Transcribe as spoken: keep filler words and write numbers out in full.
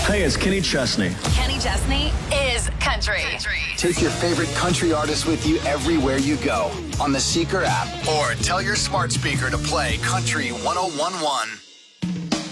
Hey, it's Kenny Chesney. Kenny Chesney is country. country. Take your favorite country artists with you everywhere you go on the Seeker app, or tell your smart speaker to play Country one oh one one.